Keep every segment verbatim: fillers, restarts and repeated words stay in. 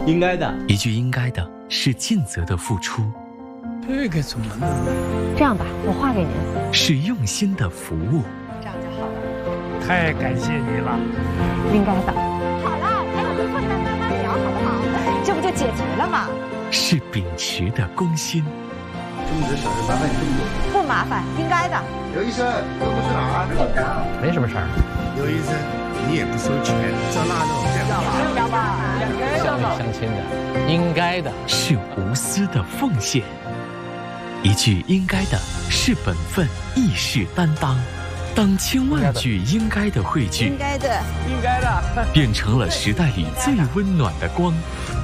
应该的。 一句应该的是尽责的付出， 这个怎么弄？ 这样吧，我画给您。 是用心的服务。 这样就好了。 太感谢你了。 应该的。好了，还有个困难慢慢聊，好不好？这不就解决了吗？ 是秉持的公心。 这么点小事麻烦你这么多。 不麻烦，应该的。 刘医生，都不是哪儿？ 没什么事儿。 刘医生，你也不收钱，照那种。 要吧，乡里乡亲的，应该的。 是无私的奉献。一句应该的是本分，亦是担当。当千万句应该的汇聚， 应该的， 应该的， 变成了时代里最温暖的光。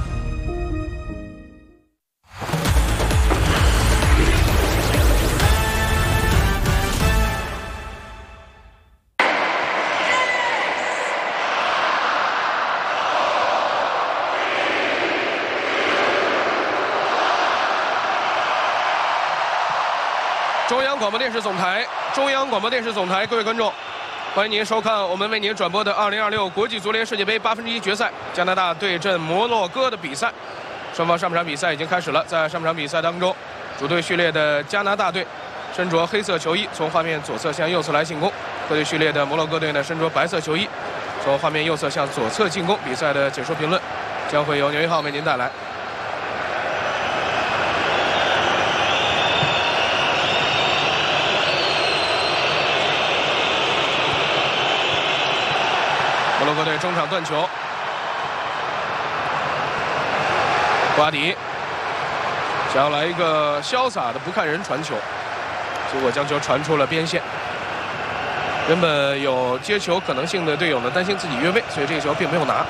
中央广播电视总台，中央广播电视总台，各位观众，欢迎您收看我们为您转播的二零二六国际足联世界杯八分之一决赛，加拿大对阵摩洛哥的比赛。双方上半场比赛已经开始了，在上半场比赛当中，主队序列的加拿大队身着黑色球衣，从画面左侧向右侧来进攻；客队序列的摩洛哥队呢，身着白色球衣，从画面右侧向左侧进攻。比赛的解说评论将会由牛一号为您带来。摩洛哥队中场断球，瓜迪想要来一个潇洒的不看人传球，结果将球传出了边线。原本有接球可能性的队友呢，担心自己越位，所以这个球并没有拿。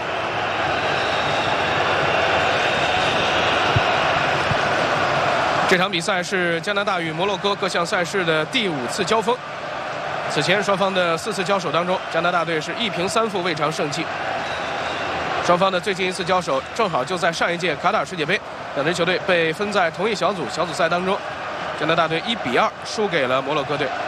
这场比赛是加拿大与摩洛哥各项赛事的第五次交锋。此前双方的四次交手当中，加拿大队是一平三负，未尝胜绩。双方的最近一次交手正好就在上一届卡塔尔世界杯，两支球队被分在同一小组，小组赛当中，加拿大队一比二输给了摩洛哥队。